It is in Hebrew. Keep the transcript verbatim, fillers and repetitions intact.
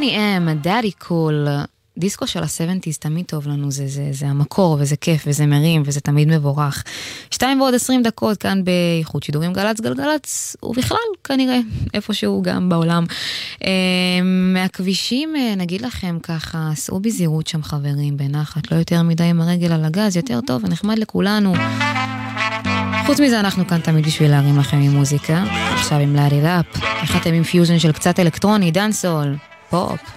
בוני אם, דאדי קול, דיסקו של ה-שבעים תמיד טוב לנו, זה, זה, זה המקור, וזה כיף, וזה מרים, וזה תמיד מבורך. שתיים ועוד עשרים דקות כאן באיכות שידורים גלץ גלגלץ, ובכלל כנראה איפשהו גם בעולם. מהכבישים נגיד לכם ככה, סעו בזהירות שם חברים, בנחת, לא יותר מדי עם הרגל על הגז, יותר טוב ונחמד לכולנו. חוץ מזה אנחנו כאן תמיד בשביל להרים לכם עם מוזיקה, עכשיו עם לאדי ראפ, איך אתם עם פיוז'ן של קצת אלקטרוני, דאנסול, פופ.